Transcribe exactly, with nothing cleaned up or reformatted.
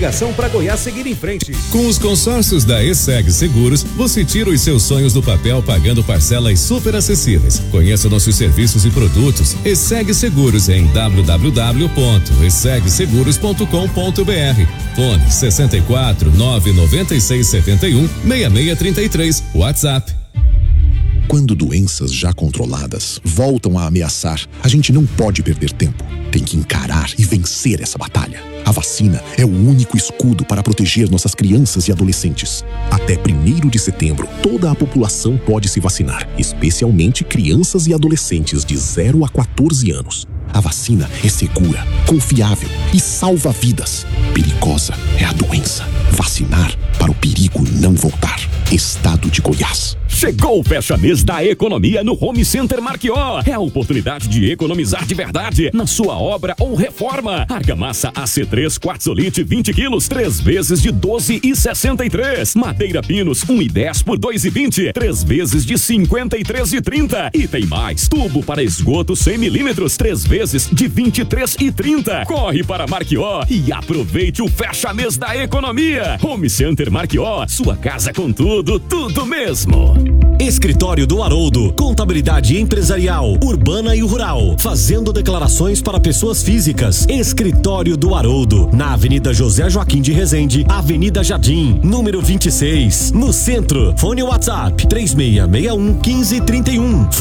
ligação para Goiás seguir em frente. Com os consórcios da ESSEG Seguros, você tira os seus sonhos do papel pagando parcelas super acessíveis. Conheça nossos serviços e produtos. ESSEG Seguros em w w w ponto esseg seguros ponto com ponto b r. Fone sessenta e quatro, nove noventa e seis, setenta e um, seis seis trinta e três. WhatsApp. Quando doenças já controladas voltam a ameaçar, a gente não pode perder tempo. Tem que encarar e vencer essa batalha. A vacina é o único escudo para proteger nossas crianças e adolescentes. Até primeiro de setembro, toda a população pode se vacinar, especialmente crianças e adolescentes de zero a quatorze anos. A vacina é segura, confiável e salva vidas. Perigosa é a doença. Vacinar para o perigo não voltar. Estado de Goiás. Chegou o fecha-mês da economia no Home Center Marquió. É a oportunidade de economizar de verdade na sua obra ou reforma. Argamassa A C três Quartzolite vinte quilos, três vezes de doze e sessenta e três. Madeira Pinos um e dez por dois e vinte, três vezes de cinquenta e três e trinta. E tem mais, tubo para esgoto cem milímetros, três vezes de vinte e três e trinta. Corre para Marquió e aproveite o fecha-mês da economia. Home Center Marquió, sua casa com tudo, tudo mesmo. Escritório do Haroldo, contabilidade empresarial, urbana e rural, fazendo declarações para pessoas físicas. Escritório do Haroldo, na Avenida José Joaquim de Rezende, Avenida Jardim, número vinte e seis, no centro. Fone WhatsApp três seis seis um, um cinco três um.